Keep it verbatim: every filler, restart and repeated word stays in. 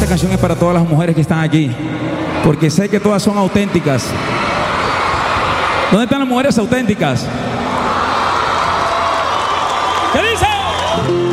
esta canción es para todas las mujeres que están aquí, porque sé que todas son auténticas. ¿Dónde están las mujeres auténticas? ¿Qué dice?